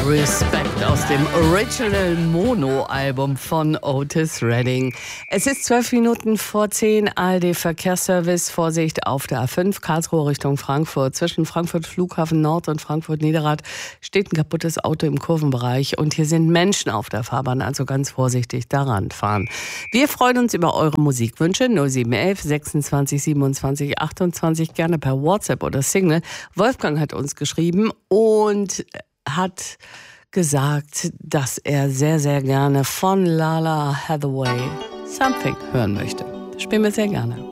Respect aus dem Original Mono-Album von Otis Redding. Es ist 12 Minuten vor 10, ARD Verkehrsservice. Vorsicht auf der A5, Karlsruhe Richtung Frankfurt. Zwischen Frankfurt Flughafen Nord und Frankfurt Niederrad steht ein kaputtes Auto im Kurvenbereich. Und hier sind Menschen auf der Fahrbahn, also ganz vorsichtig daran fahren. Wir freuen uns über eure Musikwünsche 0711 26 27 28, gerne per WhatsApp oder Signal. Wolfgang hat uns geschrieben und hat gesagt, dass er sehr, sehr gerne von Lala Hathaway Something hören möchte. Das spielen wir sehr gerne.